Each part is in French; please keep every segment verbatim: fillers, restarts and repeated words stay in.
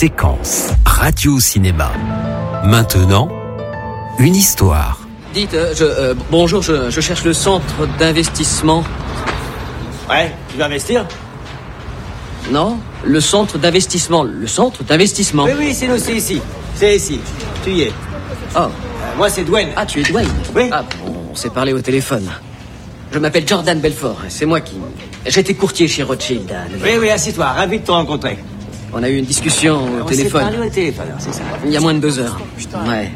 Séquence Radio Cinéma. Maintenant, une histoire. Dites, euh, je, euh, bonjour, je, je cherche le centre d'investissement. Ouais, tu veux investir? Non, le centre d'investissement. Le centre d'investissement. Oui, oui, c'est nous, c'est ici. C'est ici. Tu y es. Oh. Euh, moi, c'est Dwayne. Ah, tu es Dwayne? Oui. Ah, bon, on s'est parlé au téléphone. Je m'appelle Jordan Belfort. C'est moi qui... J'étais courtier chez Rothschild. À New York. Oui, oui, assieds-toi. Ravi de te rencontrer. On a eu une discussion au on téléphone. On s'est parlé au téléphone, c'est ça. Il y a moins de deux heures. Ouais.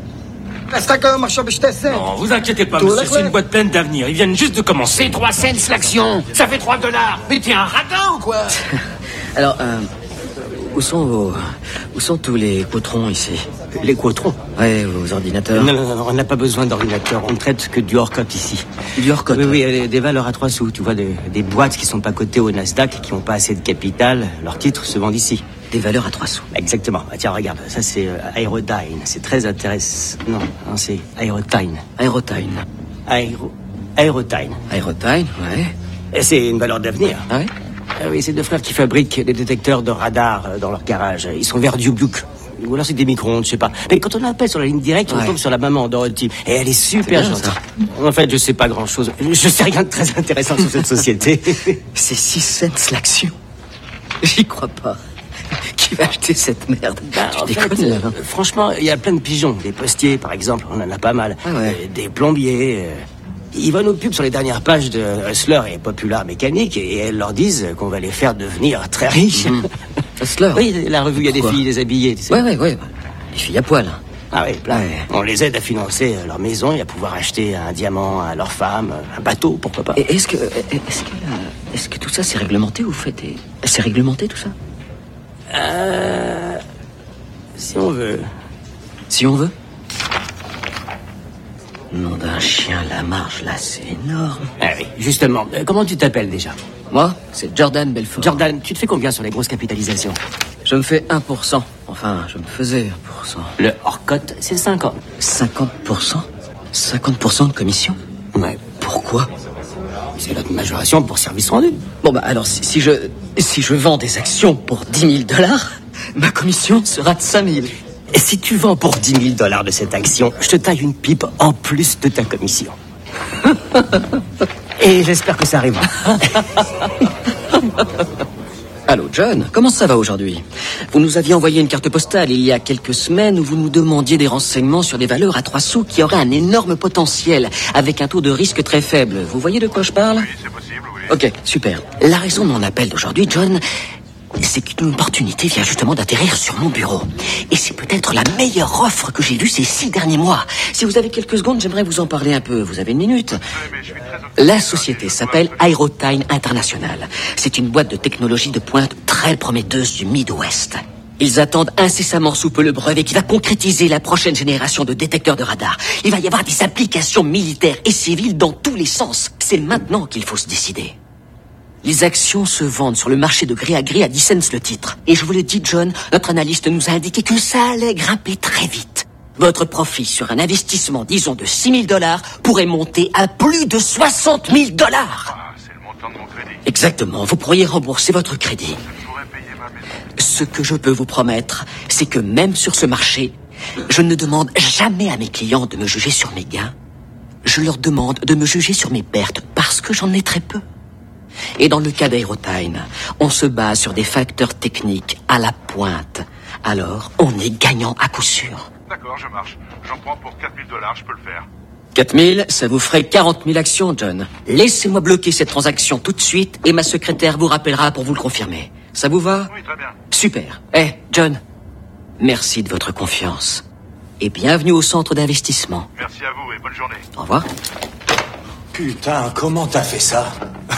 Non, vous inquiétez pas, monsieur, c'est une boîte pleine d'avenir. Ils viennent juste de commencer. C'est trois cents l'action. Ça fait trois dollars. Mais t'es un radin ou quoi? Alors, euh, où sont vos... Où sont tous les quotrons ici? Les quotrons? Ouais, vos ordinateurs. Non, non, non, on n'a pas besoin d'ordinateur. On ne traite que du hors-cote ici. Du hors-cote? Oui, oui, euh, des valeurs à trois sous. Tu vois, des, des boîtes qui sont pas cotées au Nasdaq, qui n'ont pas assez de capital. Leurs titres se vendent ici. Des valeurs à trois sous. Exactement. Ah, tiens, regarde, ça c'est euh, Aerodyne. C'est très intéressant. Non, non, c'est Aerodyne. Aerotyne. Aéro... Aerodyne. Aerotyne, ouais. Et c'est une valeur d'avenir. Ah ouais? Ah oui, c'est deux frères qui fabriquent des détecteurs de radar euh, dans leur garage. Ils sont vers Dubuque. Ou alors c'est des micro-ondes, je sais pas. Mais quand on appelle sur la ligne directe, Ouais. on tombe sur la maman Dorothy. Et elle est super C'est bien, gentille. En fait, je sais pas grand-chose. Je, je sais rien de très intéressant sur cette société. C'est six cents l'action. J'y crois pas. Qui va acheter cette merde? Bah, Tu en déconnes, fait, là, euh, hein. franchement, il y a plein de pigeons. Des postiers, par exemple, on en a pas mal. Ah ouais. Euh, des plombiers. euh, Ils vont nos pubs sur les dernières pages de Hustler et Popular Mécanique et elles leur disent qu'on va les faire devenir très riches. Mmh. Hustler. Oui, la revue, il y a des Pourquoi? filles déshabillées, tu sais. Ouais, ouais, ouais. Les filles à poil. Ah oui, plein. Ouais. On les aide à financer euh, leur maison et à pouvoir acheter un diamant à leur femme, un bateau, pourquoi pas. Et est-ce que, est-ce que, euh, est-ce que tout ça c'est réglementé ou fait des... C'est réglementé tout ça? Euh... Si on veut. Si on veut. Nom d'un chien, la marge là, c'est énorme. Ah oui, justement. Euh, comment tu t'appelles déjà? Moi, c'est Jordan Belfort. Jordan, tu te fais combien sur les grosses capitalisations? Je me fais un pour cent. Enfin, je me faisais un pour cent. Le hors-cote, c'est cinquante. cinquante pour cent? cinquante pour cent de commission? Ouais. Pourquoi? C'est notre majoration pour service rendu. Bon bah alors si, si je si je vends des actions pour dix mille dollars, ma commission sera de cinq mille. Et si tu vends pour dix mille dollars de cette action, je te taille une pipe en plus de ta commission. Et j'espère que ça arrivera. Allô John, comment ça va aujourd'hui? Vous nous aviez envoyé une carte postale il y a quelques semaines où vous nous demandiez des renseignements sur des valeurs à trois sous qui auraient un énorme potentiel avec un taux de risque très faible. Vous voyez de quoi je parle? Oui, c'est possible, oui. Ok, super. La raison de mon appel d'aujourd'hui, John, c'est qu'une opportunité vient justement d'atterrir sur mon bureau. Et c'est peut-être la meilleure offre que j'ai vue ces six derniers mois. Si vous avez quelques secondes, j'aimerais vous en parler un peu. Vous avez une minute? Mais je suis très occupé. La société s'appelle Aerotyne International. C'est une boîte de technologie de pointe très prometteuse du Midwest. Ils attendent incessamment sous peu le brevet qui va concrétiser la prochaine génération de détecteurs de radar. Il va y avoir des applications militaires et civiles dans tous les sens. C'est maintenant qu'il faut se décider. Les actions se vendent sur le marché de gré à gré à dix cents le titre. Et je vous le dis, John, notre analyste nous a indiqué que ça allait grimper très vite. Votre profit sur un investissement, disons, de six mille dollars pourrait monter à plus de soixante mille dollars. Ah, c'est le montant de mon crédit. Exactement, vous pourriez rembourser votre crédit. Je pourrais payer ma maison. Ce que je peux vous promettre, c'est que même sur ce marché, je ne demande jamais à mes clients de me juger sur mes gains. Je leur demande de me juger sur mes pertes parce que j'en ai très peu. Et dans le cas d'Aerotyne, on se base sur des facteurs techniques à la pointe. Alors, on est gagnant à coup sûr. D'accord, je marche. J'en prends pour quatre mille dollars, je peux le faire. quatre mille, ça vous ferait quarante mille actions, John. Laissez-moi bloquer cette transaction tout de suite et ma secrétaire vous rappellera pour vous le confirmer. Ça vous va? Oui, très bien. Super. Eh, John, merci de votre confiance. Et bienvenue au centre d'investissement. Merci à vous et bonne journée. Au revoir. Putain, comment t'as fait ça?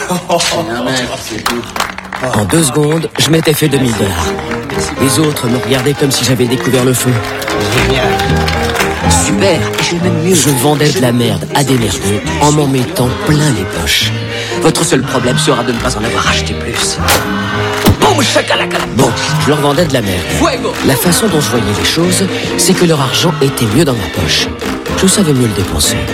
En deux secondes, je m'étais fait deux mille dollars. Les autres me regardaient comme si j'avais découvert le feu. Super, et j'ai même mieux. Je vendais de la merde à des nerveux en m'en mettant plein les poches. Votre seul problème sera de ne pas en avoir acheté plus. Boum, chakalaka. Bon, je leur vendais de la merde. Fuego. La façon dont je voyais les choses, c'est que leur argent était mieux dans ma poche. Je savais mieux le dépenser.